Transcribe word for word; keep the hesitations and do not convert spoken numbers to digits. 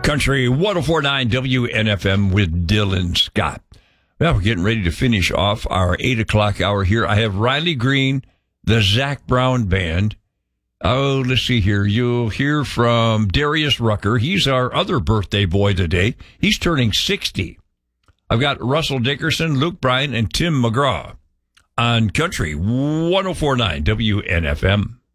Country one oh four point nine W N F M with Dylan Scott. Well, we're getting ready to finish off our eight o'clock hour here. I have Riley Green, the Zac Brown Band. Oh, let's see here. You'll hear from Darius Rucker. He's our other birthday boy today. He's turning sixty. I've got Russell Dickerson, Luke Bryan, and Tim McGraw on Country one oh four point nine W N F M.